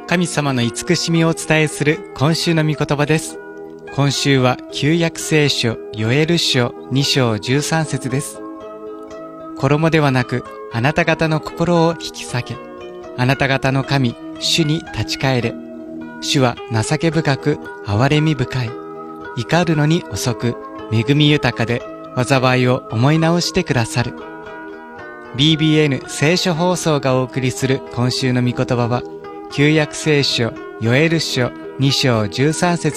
神様の慈しみをお伝えする今週の御言葉です。今週は旧約聖書ヨエル書2章13節です。衣ではなくあなた方の心を引き裂け、あなた方の神主に立ち返れ。主は情け深く憐れみ深い、怒るのに遅く恵み豊かで災いを思い直してくださる。 BBN 聖書放送がお送りする今週の御言葉は旧約聖書ヨエル書2章13節